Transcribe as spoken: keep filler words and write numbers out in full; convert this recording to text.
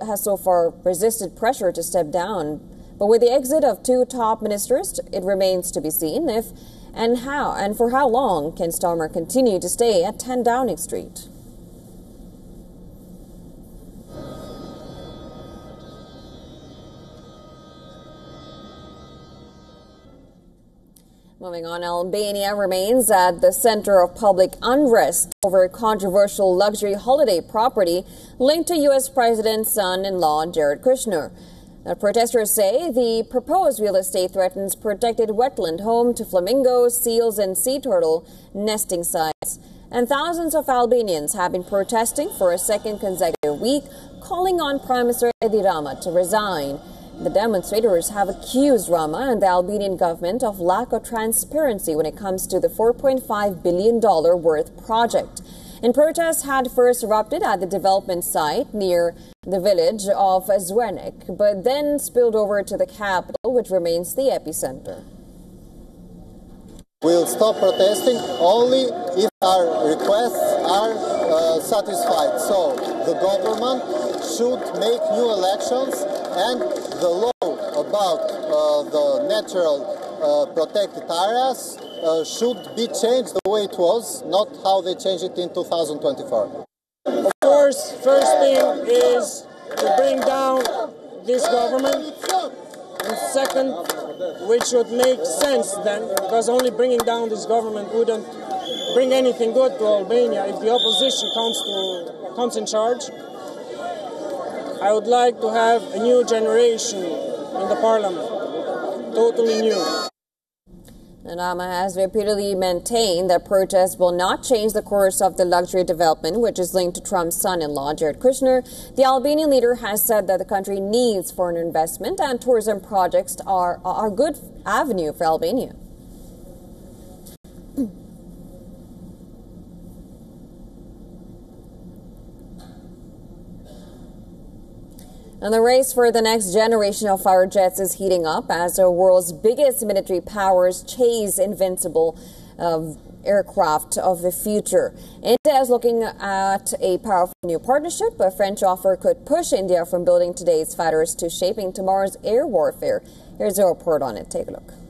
has so far resisted pressure to step down. But with the exit of two top ministers, it remains to be seen if and how and for how long can Starmer continue to stay at ten Downing Street. Moving on, Albania remains at the center of public unrest over controversial luxury holiday property linked to U S President's son-in-law Jared Kushner. Now, protesters say the proposed real estate threatens protected wetland home to flamingos, seals and sea turtle nesting sites. And thousands of Albanians have been protesting for a second consecutive week, calling on Prime Minister Edi Rama to resign. The demonstrators have accused Rama and the Albanian government of lack of transparency when it comes to the four point five billion dollars worth project. And protests had first erupted at the development site near the village of Zwernik, but then spilled over to the capital, which remains the epicenter. We'll stop protesting only if our requests are uh, satisfied. So the government should make new elections, and the law about uh, the natural uh, protected areas uh, should be changed the way it was, not how they changed it in two thousand twenty-four. Of course, first thing is to bring down this government, and second, which would make sense then, because only bringing down this government wouldn't bring anything good to Albania if the opposition comes to comes in charge. I would like to have a new generation in the parliament, totally new. Rama has repeatedly maintained that protests will not change the course of the luxury development, which is linked to Trump's son-in-law, Jared Kushner. The Albanian leader has said that the country needs foreign investment and tourism projects are, are a good avenue for Albania. And the race for the next generation of fighter jets is heating up as the world's biggest military powers chase invincible uh, aircraft of the future. India is looking at a powerful new partnership. A French offer could push India from building today's fighters to shaping tomorrow's air warfare. Here's a report on it. Take a look.